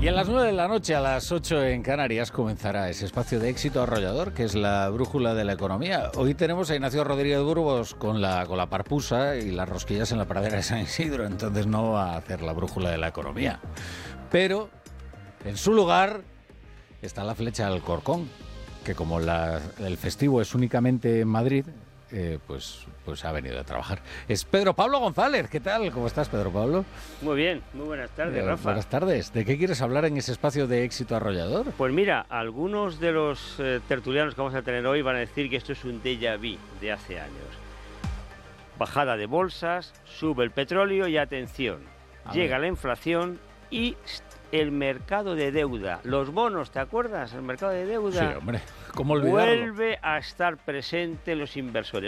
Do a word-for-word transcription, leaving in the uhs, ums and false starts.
Y a las nueve de la noche, a las ocho en Canarias, comenzará ese espacio de éxito arrollador que es la brújula de la economía. Hoy tenemos a Ignacio Rodríguez Burgos con la, con la parpusa y las rosquillas en la pradera de San Isidro, entonces no va a hacer la brújula de la economía. Pero en su lugar está la flecha del Alcorcón, que como la, el festivo es únicamente en Madrid, eh, pues, pues ha venido a trabajar. Es Pedro Pablo González. ¿Qué tal? ¿Cómo estás, Pedro Pablo? Muy bien, muy buenas tardes, Eh, Rafa. Buenas tardes. ¿De qué quieres hablar en ese espacio de éxito arrollador? Pues mira, algunos de los eh, tertulianos que vamos a tener hoy van a decir que esto es un déjà vu de hace años. Bajada de bolsas, sube el petróleo y atención, A llega ver. la inflación y el mercado de deuda. Los bonos, ¿te acuerdas? El mercado de deuda Sí, hombre. ¿Cómo olvidarlo? vuelve a estar presente en los inversores.